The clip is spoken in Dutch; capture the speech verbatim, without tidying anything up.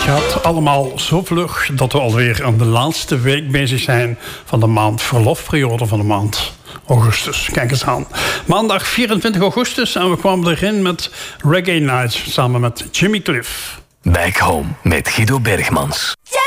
gaat allemaal zo vlug dat we alweer aan de laatste week bezig zijn van de maand, verlofperiode van de maand augustus. Kijk eens aan. Maandag vierentwintig augustus en we kwamen erin met Reggae Nights samen met Jimmy Cliff. Back Home met Guido Bergmans.